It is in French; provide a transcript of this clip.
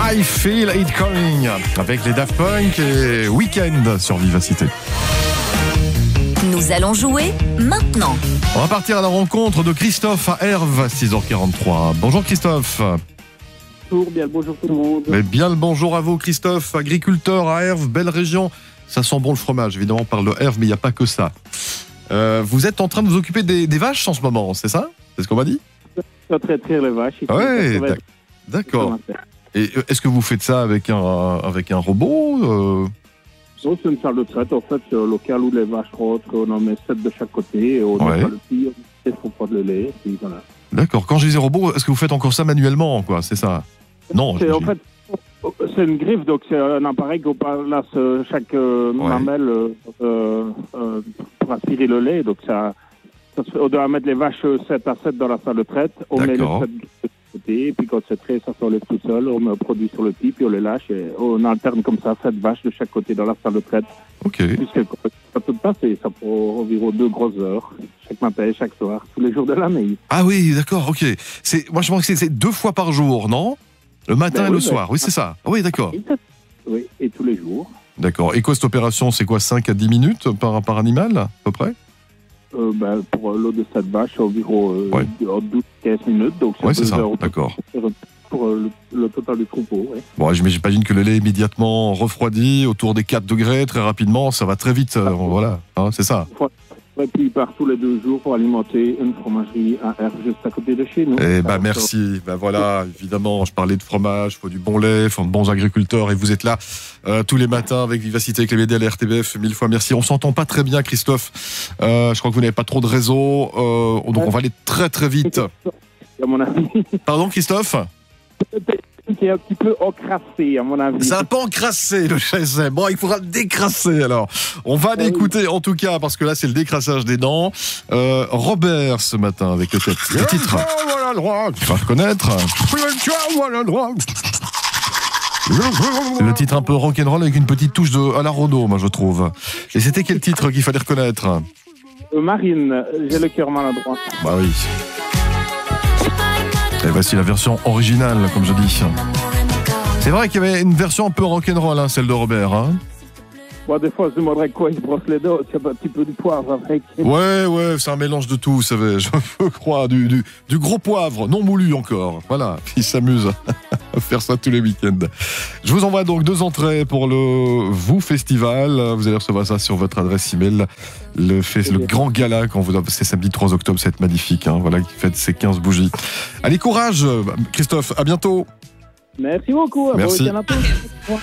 I Feel It Calling avec les Daft Punk et Weekend sur Vivacité. Nous allons jouer maintenant. On va partir à la rencontre de Christophe à Herve, 6h43. Bonjour Christophe. Bonjour, bien le bonjour tout le monde. Mais bien le bonjour à vous Christophe, agriculteur à Herve, belle région. Ça sent bon le fromage, évidemment on parle de Herve, mais il n'y a pas que ça. Vous êtes en train de vous occuper des vaches en ce moment, c'est ça? C'est ce qu'on m'a dit? Je vais traiter les vaches. Ouais, d'accord. Et est-ce que vous faites ça avec un robot Donc, c'est une salle de traite, en fait, local où les vaches rentrent, on en met 7 de chaque côté, et on Ouais. nettoie le puits, on fait pour le lait, et puis voilà. D'accord, quand je disais robot, est-ce que vous faites encore ça manuellement, quoi? C'est ça? Non, En fait, c'est une griffe, donc c'est un appareil qu'on place chaque mamelle pour aspirer le lait, donc ça se fait, on doit mettre les vaches 7 à 7 dans la salle de traite, on met les 7 de côté, et puis quand c'est trait, ça s'enlève tout seul, on met un produit sur le puits, puis on les lâche, et on alterne comme ça 7 vaches de chaque côté dans la salle de traite. Ok. Puisque ça peut passer, ça prend environ 2 grosses heures, chaque matin et chaque soir, tous les jours de l'année. Ah oui, d'accord, ok. Moi je pense que c'est 2 fois par jour, non? Le matin et le soir, oui c'est ça. Oui, d'accord. Oui, et tous les jours. D'accord. Et quoi cette opération, c'est quoi, 5 à 10 minutes par animal, à peu près? Pour l'eau de cette vache, environ 12-15 minutes. Donc c'est 2 ça, heures d'accord. Pour le total du troupeau. Ouais. Bon, j'imagine que le lait est immédiatement refroidi, autour des 4 degrés, très rapidement, ça va très vite, voilà, hein, c'est ça. Et puis il part tous les 2 jours pour alimenter une fromagerie à Herve, juste à côté de chez nous. Eh ben merci, voilà, évidemment, je parlais de fromage, il faut du bon lait, il faut de bons agriculteurs, et vous êtes là tous les matins avec Vivacité, avec les médias, la RTBF, 1000 fois merci. On s'entend pas très bien Christophe, je crois que vous n'avez pas trop de réseau, donc on va aller très très vite. À mon avis. Pardon Christophe? Qui est un petit peu encrassé, à mon avis. Ça n'a pas encrassé le GSM. Bon, il faudra le décrasser alors. On va l'écouter en tout cas, parce que là c'est le décrassage des dents. Robert ce matin avec le titre. Tu vas reconnaître. Le titre un peu rock'n'roll avec une petite touche à la Renaud, moi je trouve. Et c'était quel titre qu'il fallait reconnaître? Marine, j'ai le cœur maladroit. Bah oui. Et voici la version originale, comme je dis. C'est vrai qu'il y avait une version un peu rock'n'roll, hein, celle de Robert. Hein. Bon, des fois, je me demanderais quoi, il se brosse les dents, c'est un petit peu du poivre avec. Ouais, c'est un mélange de tout, vous savez, je crois, du gros poivre, non moulu encore. Voilà, il s'amuse à faire ça tous les week-ends. Je vous envoie donc 2 entrées pour le Vous Festival. Vous allez recevoir ça sur votre adresse email. Le grand gala, c'est samedi 3 octobre, c'est magnifique. Hein, voilà, qui fête ses 15 bougies. Allez, courage, Christophe, à bientôt. Merci beaucoup. Merci. À tous.